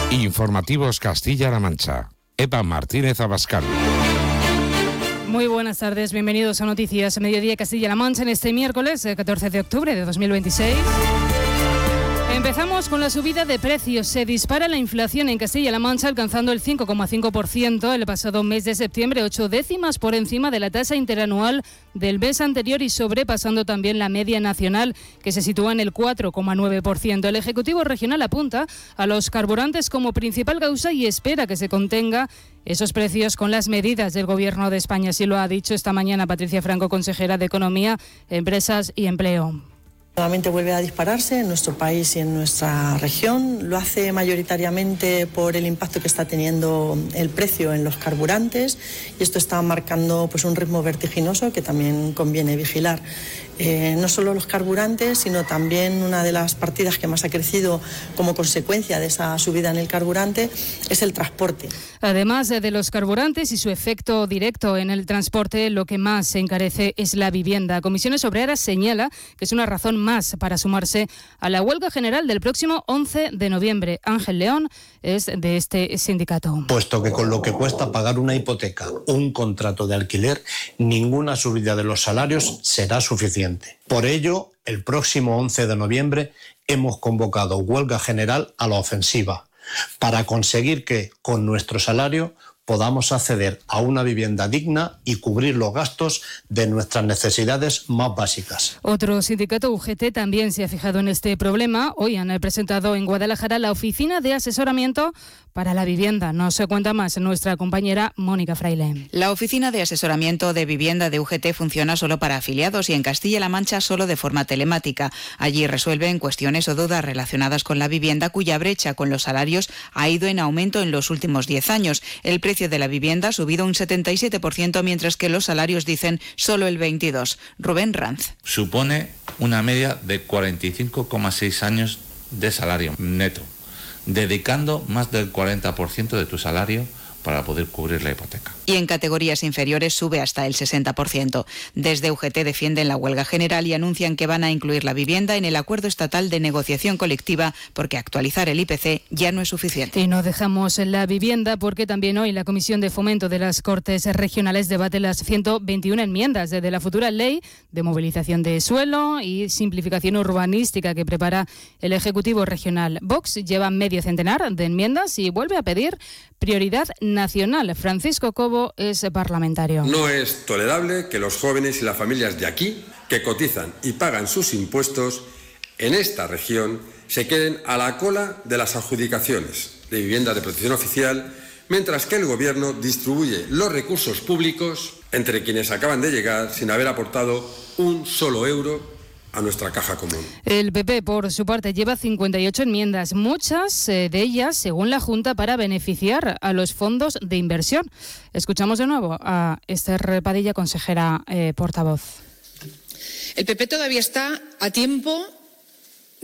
Informativos Castilla-La Mancha. Eva Martínez Abascal. Muy buenas tardes, bienvenidos a Noticias Mediodía Castilla-La Mancha en este miércoles 14 de octubre de 2026. Empezamos con la subida de precios. Se dispara la inflación en Castilla-La Mancha, alcanzando el 5,5% el pasado mes de septiembre, 8 décimas por encima de la tasa interanual del mes anterior y sobrepasando también la media nacional, que se sitúa en el 4,9%. El Ejecutivo Regional apunta a los carburantes como principal causa y espera que se contenga esos precios con las medidas del Gobierno de España. Así lo ha dicho esta mañana Patricia Franco, consejera de Economía, Empresas y Empleo. Nuevamente vuelve a dispararse en nuestro país y en nuestra región. Lo hace mayoritariamente por el impacto que está teniendo el precio en los carburantes y esto está marcando un ritmo vertiginoso que también conviene vigilar. No solo los carburantes, sino también una de las partidas que más ha crecido como consecuencia de esa subida en el carburante es el transporte. Además de los carburantes y su efecto directo en el transporte, lo que más se encarece es la vivienda. Comisiones Obreras señala que es una razón más para sumarse a la huelga general del próximo 11 de noviembre. Ángel León es de este sindicato. Puesto que con lo que cuesta pagar una hipoteca o un contrato de alquiler, ninguna subida de los salarios será suficiente. Por ello, el próximo 11 de noviembre hemos convocado huelga general a la ofensiva para conseguir que, con nuestro salario, podamos acceder a una vivienda digna y cubrir los gastos de nuestras necesidades más básicas. Otro sindicato, UGT, también se ha fijado en este problema. Hoy han presentado en Guadalajara la Oficina de Asesoramiento para la Vivienda. Nos cuenta más nuestra compañera Mónica Fraile. La Oficina de Asesoramiento de Vivienda de UGT funciona solo para afiliados y en Castilla-La Mancha solo de forma telemática. Allí resuelven cuestiones o dudas relacionadas con la vivienda cuya brecha con los salarios ha ido en aumento en los últimos 10 años. El precio de la vivienda ha subido un 77%, mientras que los salarios dicen solo el 22%. Rubén Ranz. Supone una media de 45,6 años de salario neto, dedicando más del 40% de tu salario para poder cubrir la hipoteca. Y en categorías inferiores sube hasta el 60%. Desde UGT defienden la huelga general y anuncian que van a incluir la vivienda en el acuerdo estatal de negociación colectiva porque actualizar el IPC ya no es suficiente. Y no dejamos la vivienda porque también hoy la Comisión de Fomento de las Cortes Regionales debate las 121 enmiendas de la futura ley de movilización de suelo y simplificación urbanística que prepara el Ejecutivo Regional. Vox lleva medio centenar de enmiendas y vuelve a pedir prioridad nacional. Francisco Cobo es parlamentario. No es tolerable que los jóvenes y las familias de aquí, que cotizan y pagan sus impuestos en esta región, se queden a la cola de las adjudicaciones de viviendas de protección oficial, mientras que el Gobierno distribuye los recursos públicos entre quienes acaban de llegar sin haber aportado un solo euro a nuestra caja común. El PP, por su parte, lleva 58 enmiendas, muchas de ellas, según la Junta, para beneficiar a los fondos de inversión. Escuchamos de nuevo a Esther Padilla, consejera portavoz. El PP todavía está a tiempo